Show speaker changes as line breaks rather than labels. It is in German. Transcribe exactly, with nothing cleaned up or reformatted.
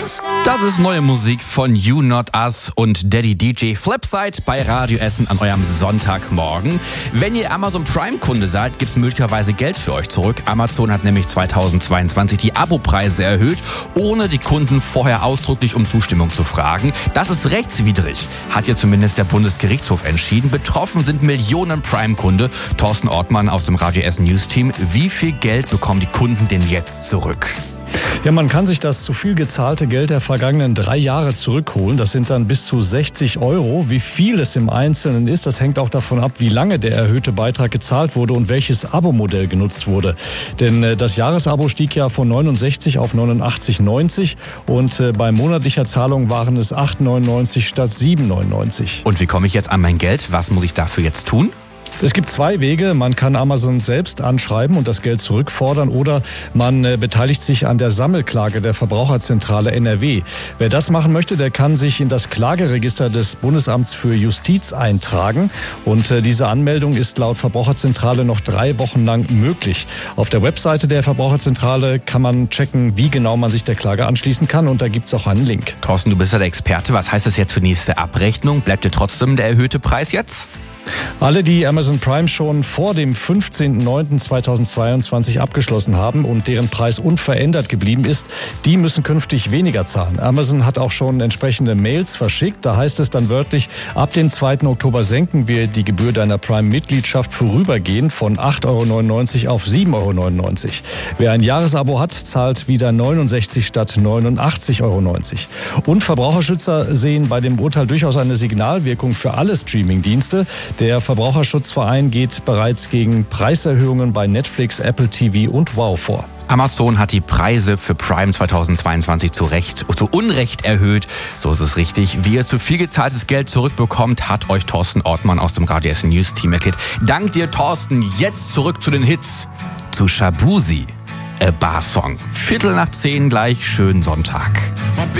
Das ist neue Musik von You Not Us und Daddy D J Flipside bei Radio Essen an eurem Sonntagmorgen. Wenn ihr Amazon Prime-Kunde seid, gibt's möglicherweise Geld für euch zurück. Amazon hat nämlich zweitausendzweiundzwanzig die Abopreise erhöht, ohne die Kunden vorher ausdrücklich um Zustimmung zu fragen. Das ist rechtswidrig, hat ja zumindest der Bundesgerichtshof entschieden. Betroffen sind Millionen Prime-Kunde. Thorsten Ortmann aus dem Radio Essen News Team. Wie viel Geld bekommen die Kunden denn jetzt zurück?
Ja, man kann sich das zu viel gezahlte Geld der vergangenen drei Jahre zurückholen. Das sind dann bis zu sechzig Euro. Wie viel es im Einzelnen ist, das hängt auch davon ab, wie lange der erhöhte Beitrag gezahlt wurde und welches Abo-Modell genutzt wurde. Denn das Jahresabo stieg ja von neunundsechzig auf neunundachtzig neunzig und bei monatlicher Zahlung waren es acht neunundneunzig statt sieben neunundneunzig.
Und wie komme ich jetzt an mein Geld? Was muss ich dafür jetzt tun?
Es gibt zwei Wege. Man kann Amazon selbst anschreiben und das Geld zurückfordern oder man beteiligt sich an der Sammelklage der Verbraucherzentrale N R W. Wer das machen möchte, der kann sich in das Klageregister des Bundesamts für Justiz eintragen. Und diese Anmeldung ist laut Verbraucherzentrale noch drei Wochen lang möglich. Auf der Webseite der Verbraucherzentrale kann man checken, wie genau man sich der Klage anschließen kann. Und da gibt es auch einen Link.
Thorsten, du bist ja der Experte. Was heißt das jetzt für die nächste Abrechnung? Bleibt dir trotzdem der erhöhte Preis jetzt?
Alle, die Amazon Prime schon vor dem fünfzehnten neunten zweitausendzweiundzwanzig abgeschlossen haben und deren Preis unverändert geblieben ist, die müssen künftig weniger zahlen. Amazon hat auch schon entsprechende Mails verschickt. Da heißt es dann wörtlich, ab dem zweiten Oktober senken wir die Gebühr deiner Prime-Mitgliedschaft vorübergehend von acht Euro neunundneunzig auf sieben Euro neunundneunzig. Wer ein Jahresabo hat, zahlt wieder neunundsechzig statt neunundachtzig Euro neunzig. Und Verbraucherschützer sehen bei dem Urteil durchaus eine Signalwirkung für alle Streamingdienste. Der Verbraucherschutzverein geht bereits gegen Preiserhöhungen bei Netflix, Apple T V und Wow vor.
Amazon hat die Preise für Prime zweitausendzweiundzwanzig zu Recht, zu Unrecht erhöht. So ist es richtig. Wie ihr zu viel gezahltes Geld zurückbekommt, hat euch Thorsten Ortmann aus dem Radio Essen News Team erklärt. Dank dir, Thorsten. Jetzt zurück zu den Hits. Zu Shabuzi, A Bar Song. Viertel nach zehn gleich. Schönen Sonntag.